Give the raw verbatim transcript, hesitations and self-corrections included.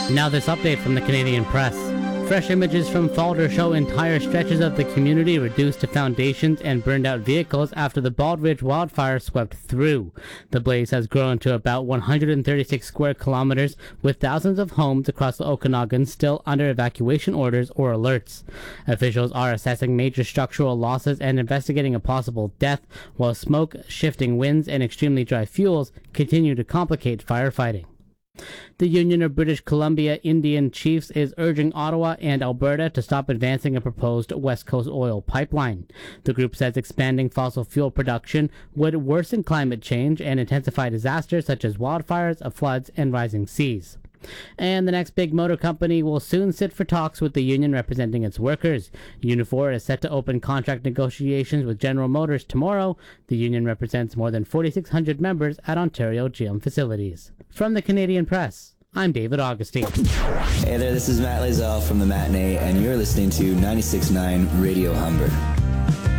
Now this update from the Canadian Press. Fresh images from Falder show entire stretches of the community reduced to foundations and burned out vehicles after the Bald Ridge wildfire swept through. The blaze has grown to about one hundred thirty-six square kilometers, with thousands of homes across the Okanagan still under evacuation orders or alerts. Officials are assessing major structural losses and investigating a possible death, while smoke, shifting winds, and extremely dry fuels continue to complicate firefighting. The Union of British Columbia Indian Chiefs is urging Ottawa and Alberta to stop advancing a proposed West Coast oil pipeline. The group says expanding fossil fuel production would worsen climate change and intensify disasters such as wildfires, floods, and rising seas. And the next big motor company will soon sit for talks with the union representing its workers. Unifor is set to open contract negotiations with General Motors tomorrow. The union represents more than forty-six hundred members at Ontario G M facilities. From the Canadian Press, I'm David Augustine. Hey there, this is Matt Lazell from The Matinee, and you're listening to ninety-six point nine Radio Humber.